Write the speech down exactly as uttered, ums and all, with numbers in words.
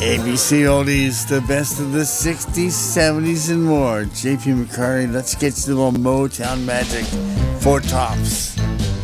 A B C Oldies, the best of the sixties, seventies, and more. J P McCartney, let's get to the little Motown magic. Four Tops.